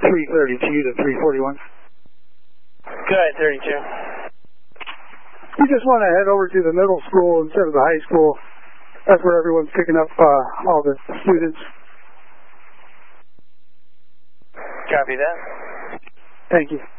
332 to 341. Go ahead, 32. You just want to head over to the middle school instead of the high school. That's where everyone's picking up all the students. Copy that. Thank you.